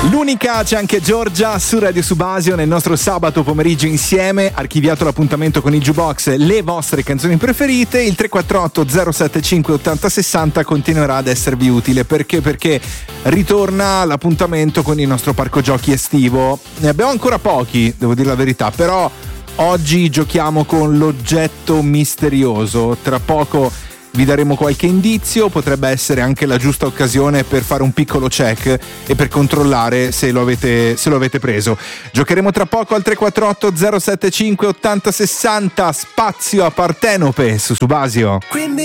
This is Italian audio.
L'unica, c'è anche Giorgia su Radio Subasio nel nostro sabato pomeriggio insieme. Archiviato l'appuntamento con il Jukebox, le vostre canzoni preferite. Il 348 075 8060 continuerà ad esservi utile perché ritorna l'appuntamento con il nostro parco giochi estivo. Ne abbiamo ancora pochi, devo dire la verità, però oggi giochiamo con l'oggetto misterioso. Tra poco vi daremo qualche indizio, potrebbe essere anche la giusta occasione per fare un piccolo check e per controllare se lo avete preso. Giocheremo tra poco al 348 075 8060, spazio a Partenope su Subasio.